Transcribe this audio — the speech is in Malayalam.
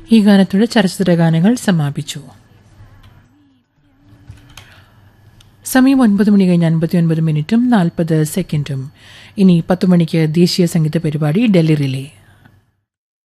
ഈ ഗാനത്തോടെ ചലച്ചിത്ര ഗാനങ്ങൾ സമാപിച്ചു. സമയം 9:59 മിനിറ്റും 40 സെക്കൻഡും. ഇനി 10 മണിക്ക് ദേശീയ സംഗീത പരിപാടി ഡൽഹി റിലേ.